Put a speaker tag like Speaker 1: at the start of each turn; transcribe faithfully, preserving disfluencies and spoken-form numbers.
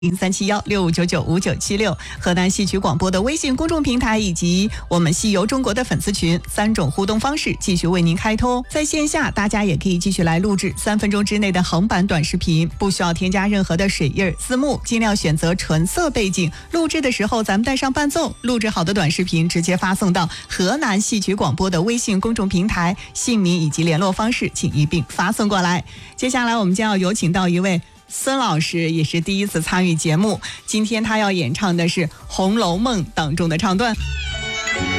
Speaker 1: 零三七幺六五九九五九七六，河南戏曲广播的微信公众平台以及我们戏游中国的粉丝群，三种互动方式继续为您开通。在线下，大家也可以继续来录制三分钟之内的横版短视频，不需要添加任何的水印字幕，尽量选择纯色背景。录制的时候咱们带上伴奏，录制好的短视频直接发送到河南戏曲广播的微信公众平台，姓名以及联络方式请一并发送过来。接下来我们将要有请到一位孙老师，也是第一次参与节目，今天他要演唱的是《红楼梦》当中的唱段。